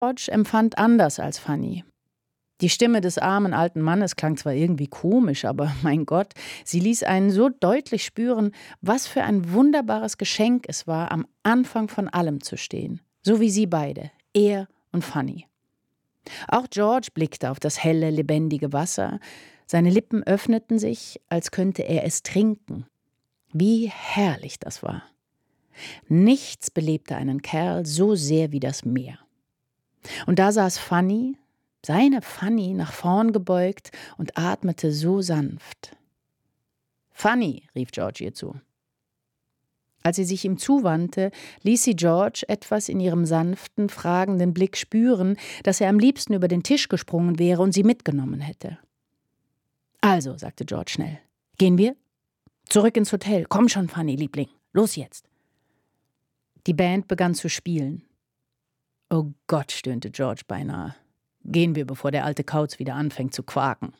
George empfand anders als Fanny. Die Stimme des armen alten Mannes klang zwar irgendwie komisch, aber mein Gott, sie ließ einen so deutlich spüren, was für ein wunderbares Geschenk es war, am Anfang von allem zu stehen. So wie sie beide, er und Fanny. Auch George blickte auf das helle, lebendige Wasser. Seine Lippen öffneten sich, als könnte er es trinken. Wie herrlich das war. Nichts belebte einen Kerl so sehr wie das Meer. Und da saß Fanny, seine Fanny, nach vorn gebeugt und atmete so sanft. »Fanny«, rief George ihr zu. Als sie sich ihm zuwandte, ließ sie George etwas in ihrem sanften, fragenden Blick spüren, dass er am liebsten über den Tisch gesprungen wäre und sie mitgenommen hätte. »Also«, sagte George schnell, »gehen wir? Zurück ins Hotel. Komm schon, Fanny, Liebling. Los jetzt.« Die Band begann zu spielen. »Oh Gott«, stöhnte George beinahe. »Gehen wir, bevor der alte Kauz wieder anfängt zu quaken.«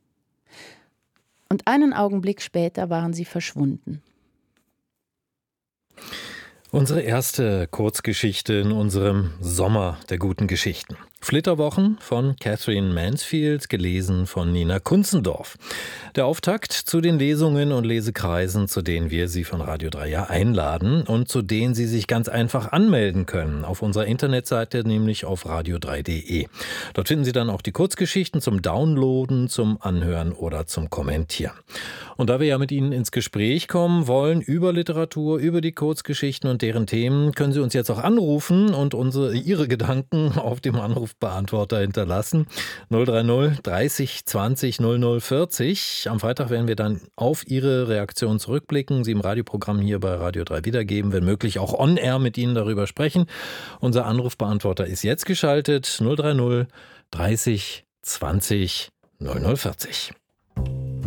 Und einen Augenblick später waren sie verschwunden. Unsere erste Kurzgeschichte in unserem Sommer der guten Geschichten. Flitterwochen von Catherine Mansfield, gelesen von Nina Kunzendorf. Der Auftakt zu den Lesungen und Lesekreisen, zu denen wir Sie von Radio 3 ja einladen und zu denen Sie sich ganz einfach anmelden können. Auf unserer Internetseite, nämlich auf radio3.de. Dort finden Sie dann auch die Kurzgeschichten zum Downloaden, zum Anhören oder zum Kommentieren. Und da wir ja mit Ihnen ins Gespräch kommen wollen über Literatur, über die Kurzgeschichten und deren Themen, können Sie uns jetzt auch anrufen und Ihre Gedanken auf dem Anrufbeantworter hinterlassen. 030 30 20 00 40. Am Freitag werden wir dann auf Ihre Reaktion zurückblicken, sie im Radioprogramm hier bei Radio 3 wiedergeben, wenn möglich auch on-air mit Ihnen darüber sprechen. Unser Anrufbeantworter ist jetzt geschaltet. 030 30 20 00 40.